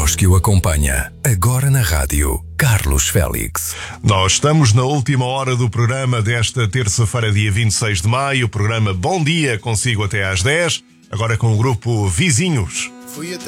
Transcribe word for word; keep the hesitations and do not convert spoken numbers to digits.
voz que o acompanha. Agora na rádio, Carlos Félix. Nós estamos na última hora do programa desta terça-feira, dia vinte e seis de maio. O programa Bom Dia, consigo até às dez. Agora com o grupo Vizinhos. Fui até